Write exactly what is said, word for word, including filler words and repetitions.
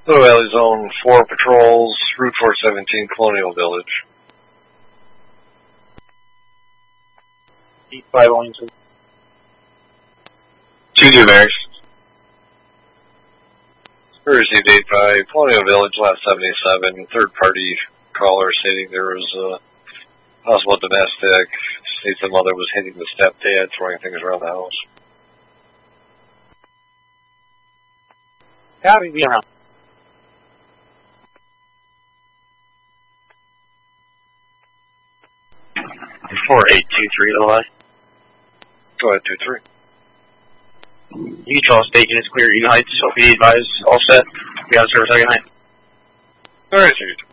Little Valley Zone four patrols, Route four seventeen, Colonial Village. East by Wellington. Two two Maris. Received eight by Colonial Village, last seventy-seven. Third party caller stating there was a possible domestic. States the mother was hitting the stepdad, throwing things around the house. Copy, be around. four eight two three O I. Go ahead, two three. Utah State units clear, Eagle Heights, O P D advised, all set. We got service second night. Alright, two